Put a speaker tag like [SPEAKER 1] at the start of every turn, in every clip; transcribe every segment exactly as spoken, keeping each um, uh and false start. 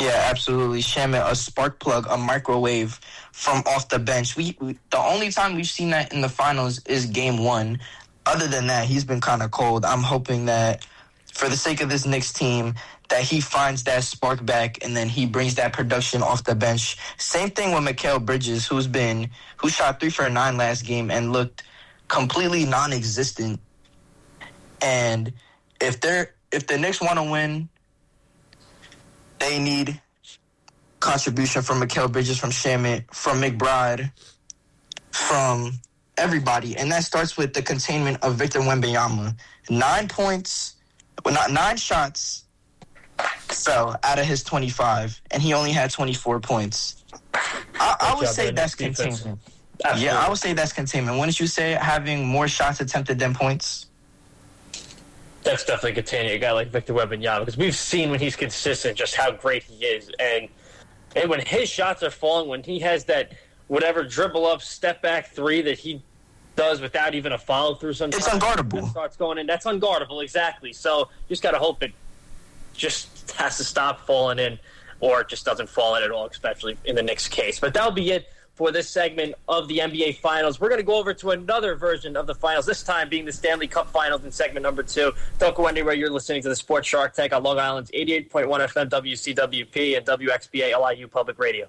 [SPEAKER 1] Yeah, absolutely. Shamet, a spark plug, a microwave from off the bench. We, we the only time we've seen that in the finals is game one. Other than that, he's been kind of cold. I'm hoping that for the sake of this Knicks team, that he finds that spark back and then he brings that production off the bench. Same thing with Mikal Bridges, who's been who shot three for nine last game and looked completely non-existent. And if they're if the Knicks want to win, they need contribution from Mikal Bridges, from Shamet, from McBride, from everybody. And that starts with the containment of Victor Wembanyama. Nine points, well, not nine shots fell out of his twenty-five, and he only had twenty-four points. I, I would say that's containment. Absolutely. Yeah, I would say that's containment. Wouldn't you say having more shots attempted than points?
[SPEAKER 2] That's definitely containing a guy like Victor Wembanyama, because we've seen when he's consistent just how great he is. And, and when his shots are falling, when he has that whatever dribble up, step back three that he does without even a follow through sometimes.
[SPEAKER 1] It's unguardable.
[SPEAKER 2] That starts going in. That's unguardable, exactly. So you just got to hope it just has to stop falling in, or it just doesn't fall in at all, especially in the Knicks' case. But that'll be it for this segment of the N B A Finals. We're going to go over to another version of the Finals, this time being the Stanley Cup Finals in segment number two. Don't go anywhere. You're listening to the Sports Shark Tank on Long Island's eighty-eight point one F M W C W P and W X B A L I U Public Radio.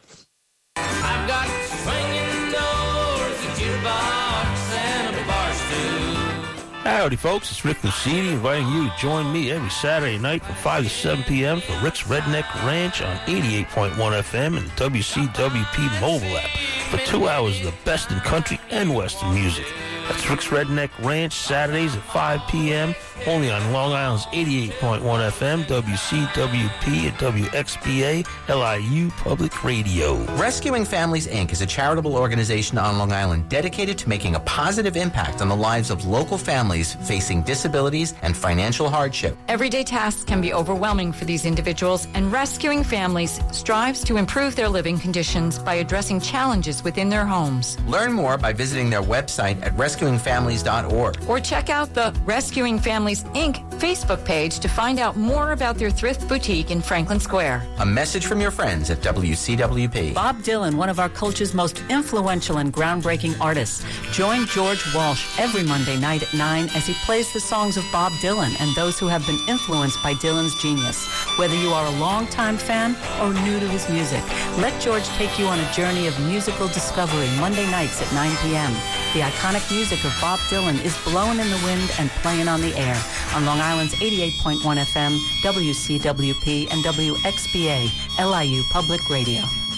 [SPEAKER 3] I've got swinging doors, a jukebox, and a bar stool.
[SPEAKER 4] Howdy, folks. It's Rick Lucidi inviting you to join me every Saturday night from five to seven p.m. for Rick's Redneck Ranch on eighty-eight point one F M and the W C W P mobile app for two hours of the best in country and western music. That's Rick's Redneck Ranch, Saturdays at five p.m. only on Long Island's eighty-eight point one F M, W C W P, and W X B A L I U Public Radio.
[SPEAKER 5] Rescuing Families, Incorporated is a charitable organization on Long Island dedicated to making a positive impact on the lives of local families facing disabilities and financial hardship.
[SPEAKER 6] Everyday tasks can be overwhelming for these individuals, and Rescuing Families strives to improve their living conditions by addressing challenges within their homes.
[SPEAKER 5] Learn more by visiting their website at rescuing families dot org.
[SPEAKER 6] Or check out the Rescuing Families, Incorporated Facebook page to find out more about their thrift boutique in Franklin Square.
[SPEAKER 5] A message from your friends at W C W P.
[SPEAKER 7] Bob Dylan, one of our culture's most influential and groundbreaking artists. Join George Walsh every Monday night at nine as he plays the songs of Bob Dylan and those who have been influenced by Dylan's genius. Whether you are a longtime fan or new to his music, let George take you on a journey of musical discovery Monday nights at nine p.m. The iconic music of Bob Dylan is blowing in the wind and playing on the air on Long Island's eighty-eight point one F M, W C W P, and W X B A L I U Public Radio.